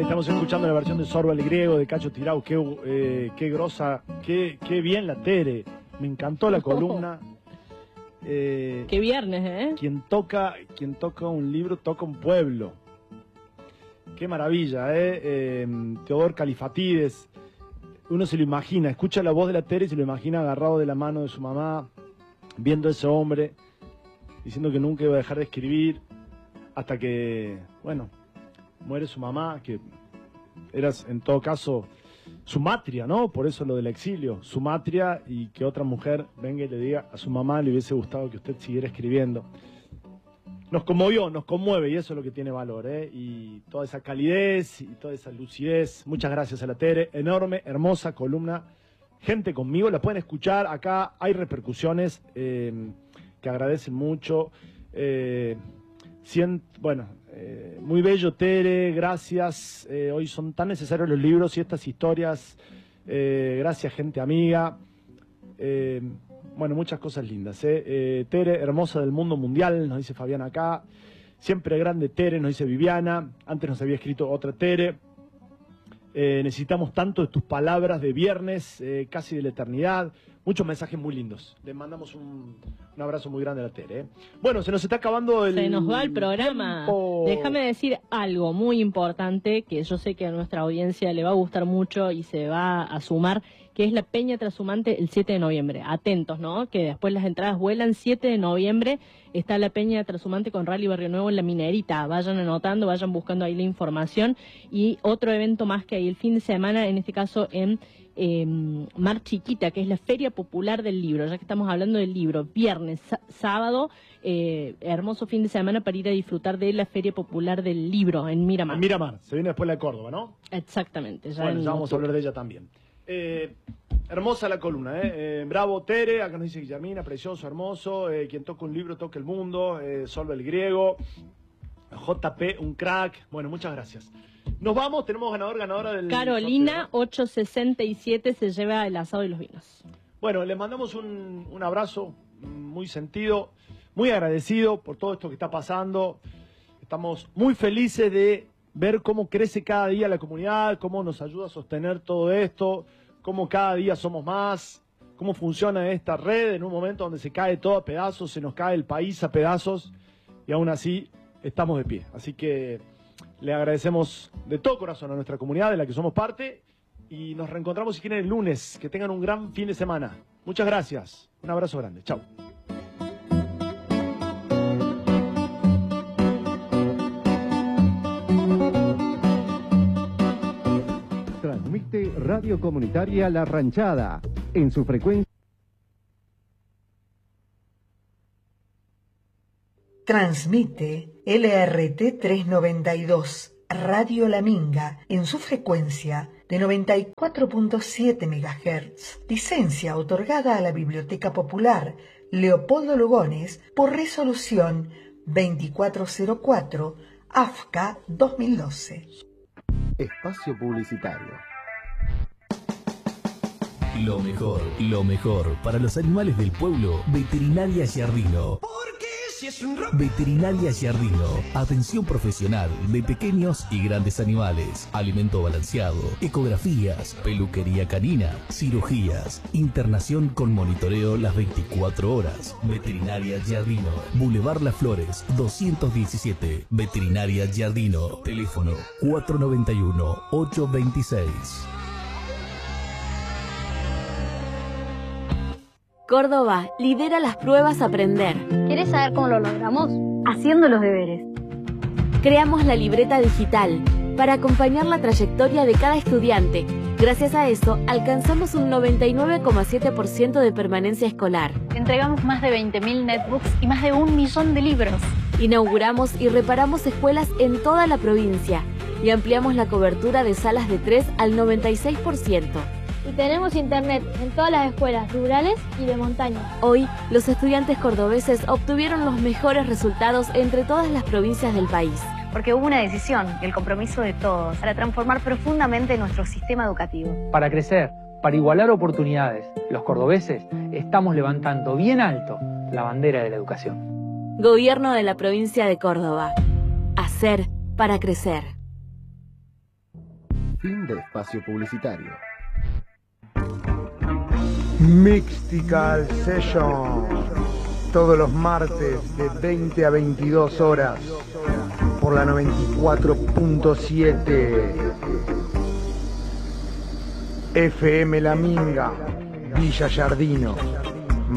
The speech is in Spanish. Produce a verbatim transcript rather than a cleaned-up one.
estamos escuchando la versión de Sorba el Griego de Cacho Tirao. Qué, eh, qué grosa, qué, qué bien la Tere. Me encantó la columna. Eh, qué viernes, ¿eh? Quien toca, quien toca un libro, toca un pueblo. Qué maravilla, ¿eh? eh Teodor Califatides. Uno se lo imagina, escucha la voz de la Tere y se lo imagina agarrado de la mano de su mamá, viendo a ese hombre, diciendo que nunca iba a dejar de escribir, hasta que, bueno, muere su mamá, que era en todo caso su matria, ¿no? Por eso lo del exilio, su matria, y que otra mujer venga y le diga a su mamá le hubiese gustado que usted siguiera escribiendo. Nos conmovió, nos conmueve, y eso es lo que tiene valor, ¿eh? Y toda esa calidez y toda esa lucidez. Muchas gracias a la Tere, enorme, hermosa columna. Gente conmigo, la pueden escuchar, acá hay repercusiones eh, que agradecen mucho. Eh, cien, bueno, eh, muy bello, Tere, gracias. Eh, hoy son tan necesarios los libros y estas historias. Eh, gracias, gente amiga. Eh, bueno, muchas cosas lindas. ¿eh? Eh, Tere, hermosa del mundo mundial, nos dice Fabián acá. Siempre grande Tere, nos dice Viviana. Antes nos había escrito otra Tere. Eh, necesitamos tanto de tus palabras de viernes, eh, casi de la eternidad. Muchos mensajes muy lindos. Les mandamos un, un abrazo muy grande a la Tere. ¿eh? Bueno, se nos está acabando el... Se nos va el programa. Tiempo. Déjame decir algo muy importante que yo sé que a nuestra audiencia le va a gustar mucho y se va a sumar, que es la Peña Trashumante el siete de noviembre. Atentos, ¿no? Que después las entradas vuelan. siete de noviembre está la Peña Trashumante con Rally Barrio Nuevo en La Minerita. Vayan anotando, vayan buscando ahí la información. Y otro evento más que hay el fin de semana, en este caso en eh, Mar Chiquita, que es la Feria Popular del Libro. Ya que estamos hablando del libro, viernes, sábado, eh, hermoso fin de semana para ir a disfrutar de la Feria Popular del Libro en Miramar. En Miramar, se viene después la de Córdoba, ¿no? Exactamente. Ya bueno, en ya vamos a hablar de ella también. Eh, hermosa la columna, ¿eh? Eh, bravo Tere, acá nos dice Guillermina, precioso, hermoso, eh, quien toca un libro toca el mundo, eh, Solve el Griego, J P, un crack, bueno, muchas gracias. Nos vamos, tenemos ganador, ganadora del... Carolina, ochocientos sesenta y siete, se lleva el asado y los vinos. Bueno, les mandamos un, un abrazo muy sentido, muy agradecido por todo esto que está pasando, estamos muy felices de ver cómo crece cada día la comunidad, cómo nos ayuda a sostener todo esto, cómo cada día somos más, cómo funciona esta red en un momento donde se cae todo a pedazos, se nos cae el país a pedazos y aún así estamos de pie. Así que le agradecemos de todo corazón a nuestra comunidad de la que somos parte y nos reencontramos si quieren el lunes. Que tengan un gran fin de semana. Muchas gracias. Un abrazo grande. Chau. Transmite Radio Comunitaria La Ranchada en su frecuencia. Transmite L R T trescientos noventa y dos Radio La Minga en su frecuencia de noventa y cuatro punto siete megahertz. Licencia otorgada a la Biblioteca Popular Leopoldo Lugones por resolución veinticuatro cero cuatro A F C A dos mil doce. Espacio publicitario. Lo mejor, lo mejor para los animales del pueblo. Veterinaria Giardino. Porque si es un rock... Veterinaria Giardino. Atención profesional de pequeños y grandes animales. Alimento balanceado. Ecografías. Peluquería canina. Cirugías. Internación con monitoreo las veinticuatro horas. Veterinaria Giardino. Boulevard Las Flores doscientos diecisiete. Veterinaria Giardino. Teléfono cuatro noventa y uno, ocho veintiséis. Córdoba lidera las pruebas Aprender. ¿Quieres saber cómo lo logramos? Haciendo los deberes. Creamos la libreta digital para acompañar la trayectoria de cada estudiante. Gracias a eso, alcanzamos un noventa y nueve coma siete por ciento de permanencia escolar. Entregamos más de veinte mil netbooks y más de un millón de libros. Inauguramos y reparamos escuelas en toda la provincia y ampliamos la cobertura de salas de tres al noventa y seis por ciento. Y tenemos internet en todas las escuelas rurales y de montaña. Hoy, los estudiantes cordobeses obtuvieron los mejores resultados entre todas las provincias del país. Porque hubo una decisión y el compromiso de todos para transformar profundamente nuestro sistema educativo. Para crecer, para igualar oportunidades, los cordobeses estamos levantando bien alto la bandera de la educación. Gobierno de la provincia de Córdoba. Hacer para crecer. Fin de espacio publicitario. Mystical Session, todos los martes de veinte a veintidós horas por la noventa y cuatro punto siete F M La Minga, Villa Yardino.